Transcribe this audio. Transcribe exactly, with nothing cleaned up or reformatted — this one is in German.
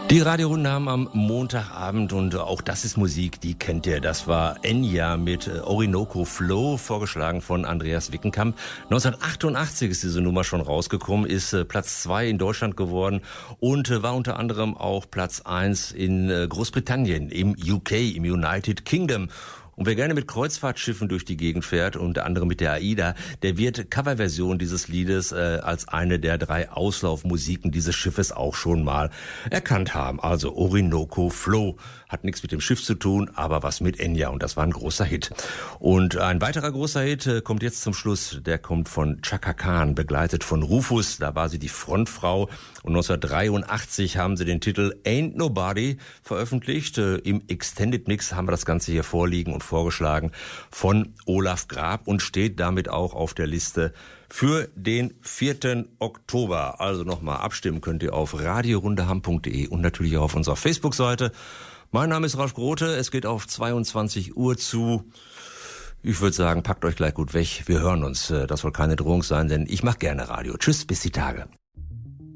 Die Radiorunde haben am Montagabend und auch das ist Musik, die kennt ihr. Das war Enya mit Orinoco Flow, vorgeschlagen von Andreas Wickenkamp. neunzehnhundertachtundachtzig ist diese Nummer schon rausgekommen, ist Platz zwei in Deutschland geworden und war unter anderem auch Platz eins in Großbritannien, im U K, im United Kingdom. Und wer gerne mit Kreuzfahrtschiffen durch die Gegend fährt, unter anderem mit der AIDA, der wird Coverversion dieses Liedes äh, als eine der drei Auslaufmusiken dieses Schiffes auch schon mal erkannt haben. Also Orinoco Flow. Hat nichts mit dem Schiff zu tun, aber was mit Enya. Und das war ein großer Hit. Und ein weiterer großer Hit äh, kommt jetzt zum Schluss. Der kommt von Chaka Khan, begleitet von Rufus. Da war sie die Frontfrau. Und neunzehnhundertdreiundachtzig haben sie den Titel Ain't Nobody veröffentlicht. Äh, Im Extended Mix haben wir das Ganze hier vorliegen und vorgeschlagen von Olaf Grab und steht damit auch auf der Liste für den vierten Oktober. Also nochmal abstimmen könnt ihr auf radiorundeham punkt de und natürlich auch auf unserer Facebook-Seite. Mein Name ist Ralf Grote, es geht auf zweiundzwanzig Uhr zu. Ich würde sagen, packt euch gleich gut weg. Wir hören uns. Das soll keine Drohung sein, denn ich mache gerne Radio. Tschüss, bis die Tage.